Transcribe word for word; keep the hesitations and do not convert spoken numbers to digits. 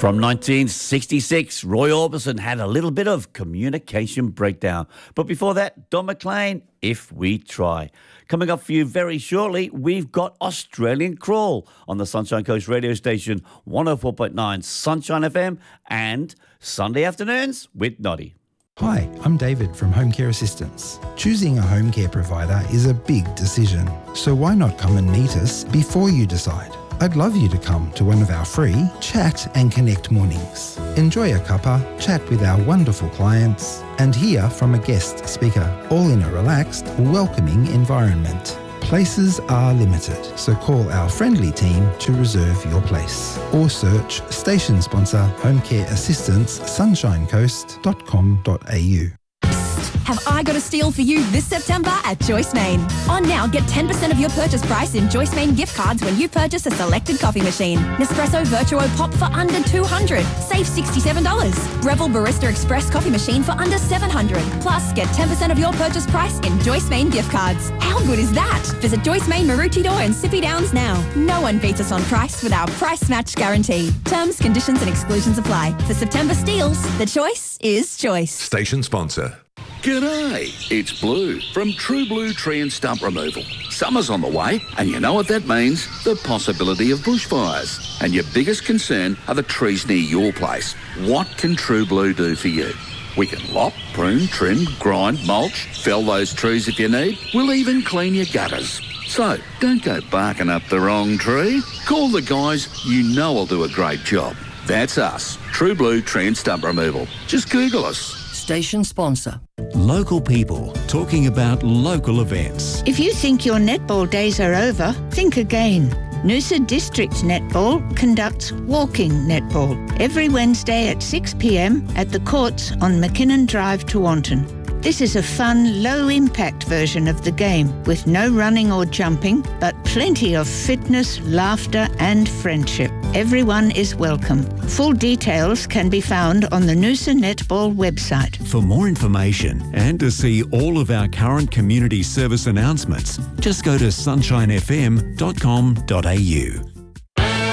From nineteen sixty-six, Roy Orbison had a little bit of communication breakdown. But before that, Don McLean, If We Try. Coming up for you very shortly, we've got Australian Crawl on the Sunshine Coast radio station, one oh four point nine Sunshine F M, and Sunday afternoons with Noddy. Hi, I'm David from Home Care Assistance. Choosing a home care provider is a big decision, so why not come and meet us before you decide? I'd love you to come to one of our free Chat and Connect mornings. Enjoy a cuppa, chat with our wonderful clients, and hear from a guest speaker, all in a relaxed, welcoming environment. Places are limited, so call our friendly team to reserve your place. Or search station sponsor Home Care Assistance sunshine coast dot com dot a u. Have I got a steal for you this September at Joyce Main? On now, get ten percent of your purchase price in Joyce Main gift cards when you purchase a selected coffee machine. Nespresso Virtuo Pop for under two hundred dollars. Save sixty-seven dollars. Breville Barista Express coffee machine for under seven hundred dollars. Plus, get ten percent of your purchase price in Joyce Main gift cards. How good is that? Visit Joyce Main, Maroochydore and Sippy Downs now. No one beats us on price with our price match guarantee. Terms, conditions and exclusions apply. For September steals, the choice is Choice. Station sponsor. G'day, it's Blue from True Blue Tree and Stump Removal. Summer's on the way, and you know what that means? The possibility of bushfires. And your biggest concern are the trees near your place. What can True Blue do for you? We can lop, prune, trim, grind, mulch, fell those trees if you need. We'll even clean your gutters. So, don't go barking up the wrong tree. Call the guys you know will do a great job. That's us, True Blue Tree and Stump Removal. Just Google us. Station sponsor. Local people talking about local events. If you think your netball days are over, think again. Noosa District Netball conducts walking netball every Wednesday at six p m at the courts on McKinnon Drive, Tewantin. This is a fun, low-impact version of the game with no running or jumping, but plenty of fitness, laughter and friendship. Everyone is welcome. Full details can be found on the Noosa Netball website. For more information and to see all of our current community service announcements, just go to sunshine f m dot com dot a u.